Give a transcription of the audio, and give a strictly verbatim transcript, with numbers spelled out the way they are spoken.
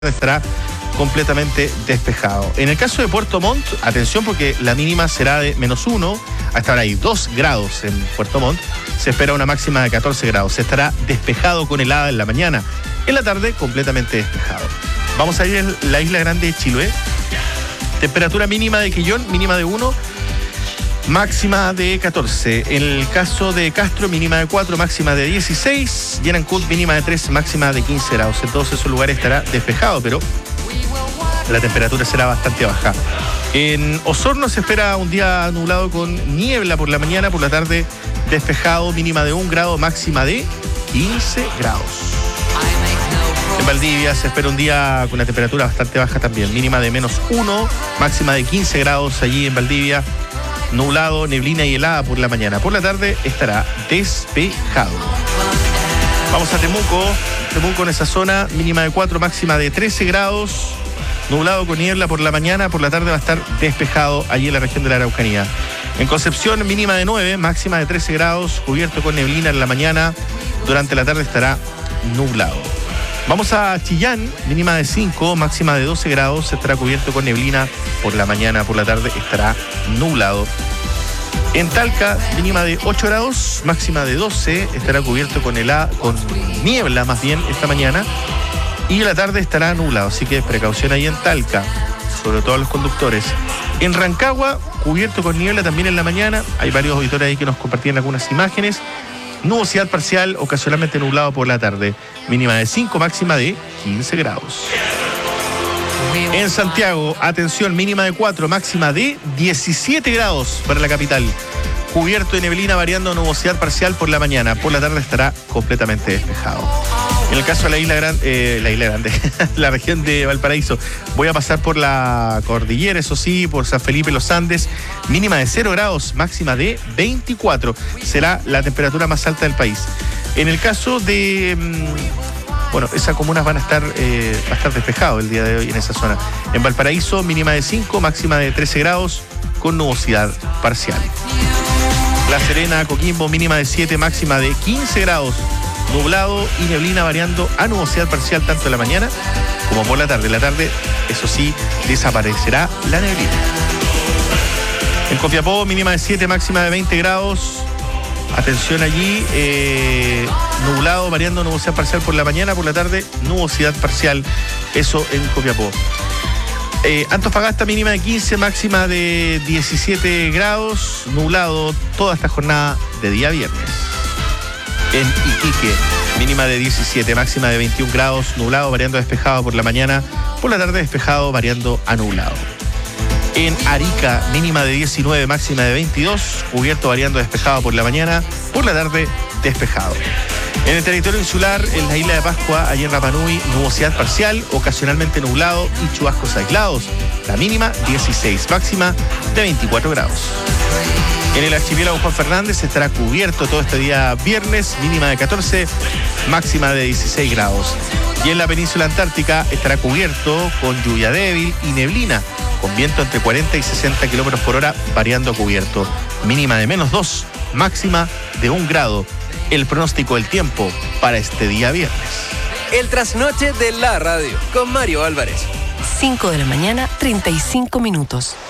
estará completamente despejado. En el caso de Puerto Montt, atención porque la mínima será de menos uno, hasta ahora hay dos grados en Puerto Montt, se espera una máxima de catorce grados, se estará despejado con helada en la mañana, en la tarde completamente despejado. Vamos a ir a la isla grande de Chiloé, temperatura mínima de Quillón, mínima de uno, máxima de catorce. En el caso de Castro, mínima de cuatro, máxima de dieciséis. Y en Ancud, mínima de tres, máxima de quince grados. En todos esos lugares estará despejado, pero la temperatura será bastante baja. En Osorno se espera un día nublado con niebla por la mañana, por la tarde despejado, mínima de un grado, máxima de quince grados. En Valdivia se espera un día con una temperatura bastante baja también, mínima de menos uno, máxima de quince grados allí en Valdivia. Nublado, neblina y helada por la mañana. Por la tarde estará despejado. Vamos a Temuco. Temuco en esa zona, mínima de cuatro, máxima de trece grados. Nublado con niebla por la mañana. Por la tarde va a estar despejado allí en la región de la Araucanía. En Concepción, mínima de nueve, máxima de trece grados. Cubierto con neblina en la mañana. Durante la tarde estará nublado. Vamos a Chillán, mínima de cinco, máxima de doce grados, estará cubierto con neblina por la mañana, por la tarde estará nublado. En Talca, mínima de ocho grados, máxima de doce, estará cubierto con, helada, con niebla más bien esta mañana, y en la tarde estará nublado, así que precaución ahí en Talca, sobre todo a los conductores. En Rancagua, cubierto con niebla también en la mañana, hay varios auditores ahí que nos compartían algunas imágenes. Nubosidad parcial, ocasionalmente nublado por la tarde. Mínima de cinco, máxima de quince grados. En Santiago, atención, mínima de cuatro, máxima de diecisiete grados para la capital. Cubierto de neblina variando nubosidad parcial por la mañana. Por la tarde estará completamente despejado. En el caso de la isla grande, eh, la isla grande, la región de Valparaíso, voy a pasar por la cordillera, eso sí, por San Felipe, los Andes, mínima de cero grados, máxima de veinticuatro. Será la temperatura más alta del país. En el caso de, bueno, esas comunas van a estar, eh, va a estar despejado el día de hoy en esa zona. En Valparaíso, mínima de cinco, máxima de trece grados, con nubosidad parcial. La Serena, Coquimbo, mínima de siete, máxima de quince grados. Nublado y neblina variando a nubosidad parcial tanto en la mañana como por la tarde. En la tarde, eso sí, desaparecerá la neblina. En Copiapó, mínima de siete, máxima de veinte grados. Atención allí, eh, nublado variando nubosidad parcial por la mañana, por la tarde, nubosidad parcial. Eso en Copiapó. Eh, Antofagasta, mínima de quince, máxima de diecisiete grados. Nublado toda esta jornada de día viernes. En Iquique, mínima de diecisiete, máxima de veintiún grados, nublado, variando a despejado por la mañana, por la tarde despejado, variando a nublado. En Arica, mínima de diecinueve, máxima de veintidós, cubierto, variando a despejado por la mañana, por la tarde despejado. En el territorio insular, en la isla de Pascua, allí en Rapa Nui, nubosidad parcial, ocasionalmente nublado y chubascos aislados. La mínima dieciséis, máxima de veinticuatro grados. En el archipiélago Juan Fernández estará cubierto todo este día viernes, mínima de catorce, máxima de dieciséis grados. Y en la península antártica estará cubierto con lluvia débil y neblina, con viento entre cuarenta y sesenta kilómetros por hora, variando a cubierto. Mínima de menos dos, máxima de un grado. El pronóstico del tiempo para este día viernes. El trasnoche de la radio, con Mario Álvarez. cinco de la mañana, treinta y cinco minutos.